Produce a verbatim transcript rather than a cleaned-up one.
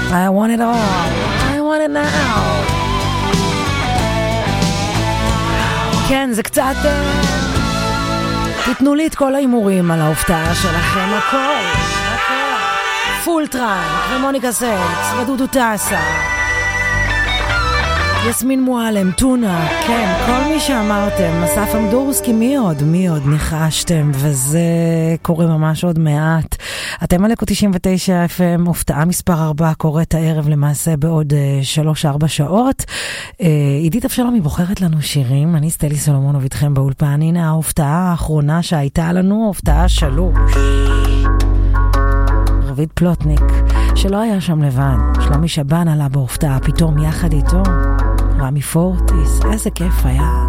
I want it all, I want it now. כן, זה קצת... תתנו לי את כל האימורים על ההופעה שלכם, הכל, הכל. פול טראנק, ומוניקה סלקס, ודודו טסה. יסמין מועלם, טונה, כן, כל מי שאמרתם, אסף אמדורסקי, מי עוד, מי עוד ניחשתם, וזה קורה ממש עוד מעט. אתם על אקו תשעים ותשע אף אם, הופעה מספר ארבע, קוראת הערב למעשה בעוד שלוש ארבע שעות. עידית אבשלומי בוחרת לנו שירים, אני סטלי סולומונוב איתכם באולפן, הנה ההופעה האחרונה שהייתה לנו, הופעה שלוש. רביד פלוטניק, שלא היה שם לבד, שלומי שבן עלה בהופעה, פתאום יחד איתו. רמי פורטיס, איזה כיף היה.